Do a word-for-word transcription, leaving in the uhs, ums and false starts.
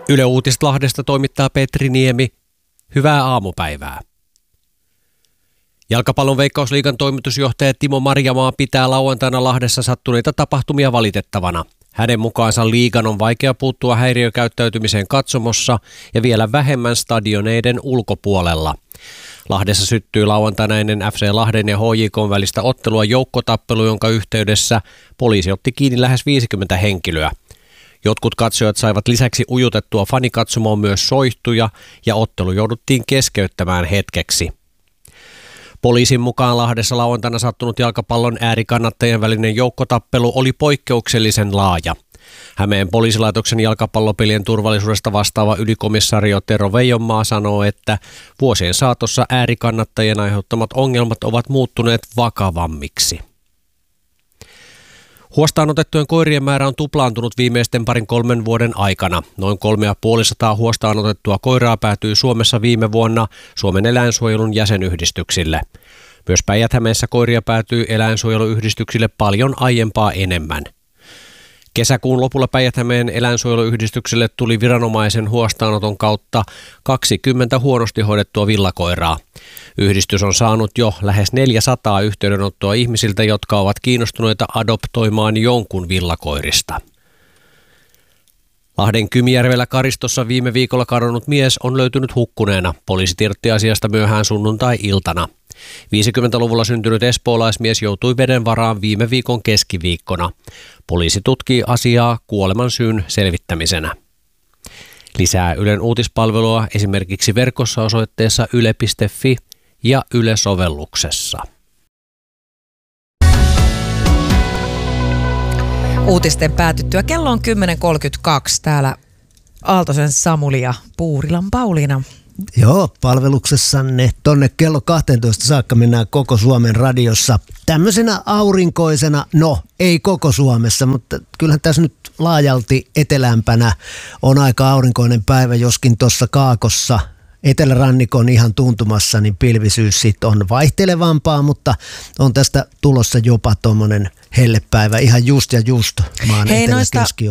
Yle Uutiset Lahdesta toimittaa Petri Niemi. Hyvää aamupäivää. Jalkapallon Veikkausliigan toimitusjohtaja Timo Marjamaa pitää lauantaina Lahdessa sattuneita tapahtumia valitettavana. Hänen mukaansa liigan on vaikea puuttua häiriökäyttäytymiseen katsomossa ja vielä vähemmän stadioneiden ulkopuolella. Lahdessa syttyi lauantaina ennen F C Lahden ja H J K:n välistä ottelua joukkotappelu, jonka yhteydessä poliisi otti kiinni lähes viisikymmentä henkilöä. Jotkut katsojat saivat lisäksi ujutettua fanikatsomoon myös soihtuja ja ottelu jouduttiin keskeyttämään hetkeksi. Poliisin mukaan Lahdessa lauantaina sattunut jalkapallon äärikannattajien välinen joukkotappelu oli poikkeuksellisen laaja. Hämeen poliisilaitoksen jalkapallopelien turvallisuudesta vastaava ylikomissario Tero Veijonmaa sanoo, että vuosien saatossa äärikannattajien aiheuttamat ongelmat ovat muuttuneet vakavammiksi. Huostaan otettujen koirien määrä on tuplaantunut viimeisten parin kolmen vuoden aikana. Noin kolme ja puolisataa huostaan otettua koiraa päätyi Suomessa viime vuonna Suomen eläinsuojelun jäsenyhdistyksille. Myös Päijät-Hämeessä koiria päätyy eläinsuojeluyhdistyksille paljon aiempaa enemmän. Kesäkuun lopulla Päijät-Hämeen eläinsuojeluyhdistykselle tuli viranomaisen huostaanoton kautta kaksikymmentä huonosti hoidettua villakoiraa. Yhdistys on saanut jo lähes neljäsataa yhteydenottoa ihmisiltä, jotka ovat kiinnostuneita adoptoimaan jonkun villakoirista. Lahden Kymijärvellä Karistossa viime viikolla kadonnut mies on löytynyt hukkuneena. Poliisi tiedotti asiasta myöhään sunnuntai-iltana. viisikymmentäluvulla syntynyt espoolaismies joutui veden varaan viime viikon keskiviikkona. Poliisi tutkii asiaa kuolemansyyn selvittämisenä. Lisää Ylen uutispalvelua esimerkiksi verkossa osoitteessa yle piste fi ja Yle-sovelluksessa. Uutisten päätyttyä kello on kymmenen kolmekymmentäkaksi. Täällä Aaltosen Samuli ja Puurilan Pauliina. Joo, palveluksessanne tonne kello kaksitoista saakka mennään koko Suomen radiossa. Tämmöisenä aurinkoisena, no ei koko Suomessa, mutta kyllähän tässä nyt laajalti etelämpänä on aika aurinkoinen päivä, joskin tuossa Kaakossa etelärannikon ihan tuntumassa, niin pilvisyys sit on vaihtelevampaa, mutta on tästä tulossa jopa tuommoinen hellepäivä ihan just ja just maan Hei, etelä- noista